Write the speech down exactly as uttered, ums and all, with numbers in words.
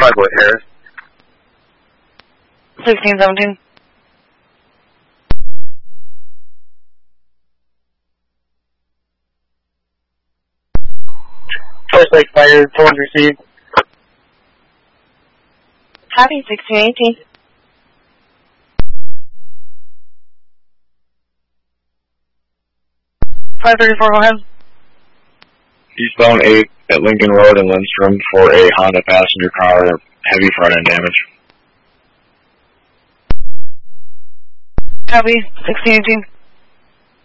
five Boy Harris. sixteen seventeen. First Lake Fire, phones received. Copy, sixteen eighteen. five thirty-four, go ahead. Eastbound eight at Lincoln Road in Lindstrom for a Honda passenger car, heavy front end damage. Copy, sixteen eighteen.